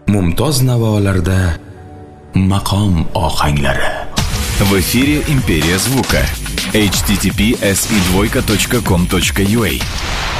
mumtoz navolarda maqom ohanglari. В эфире «Империя звука». http://si2.com.ua